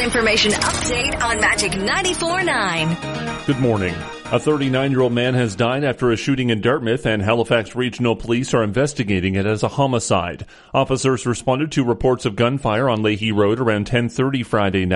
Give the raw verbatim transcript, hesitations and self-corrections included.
information update on Magic ninety-four point nine. Good morning. A thirty-nine-year-old man has died after a shooting in Dartmouth, and Halifax Regional Police are investigating it as a homicide. Officers responded to reports of gunfire on Leahy Road around ten thirty Friday night.